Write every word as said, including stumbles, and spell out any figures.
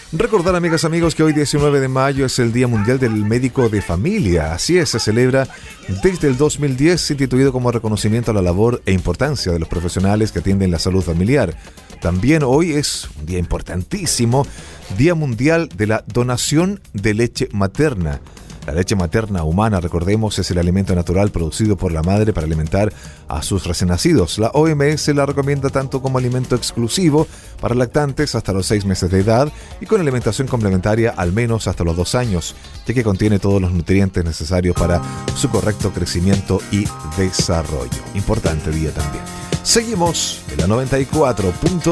Recordar, amigas, amigos, que hoy diecinueve de mayo es el Día Mundial del Médico de Familia. Así es, se celebra desde el dos mil diez, instituido como reconocimiento a la labor e importancia de los profesionales que atienden la salud familiar. También hoy es un día importantísimo, Día Mundial de la Donación de Leche Materna. La leche materna humana, recordemos, es el alimento natural producido por la madre para alimentar a sus recién nacidos. La O M S la recomienda tanto como alimento exclusivo para lactantes hasta los seis meses de edad y con alimentación complementaria al menos hasta los dos años, ya que contiene todos los nutrientes necesarios para su correcto crecimiento y desarrollo. Importante día también. Seguimos en la noventa y cuatro punto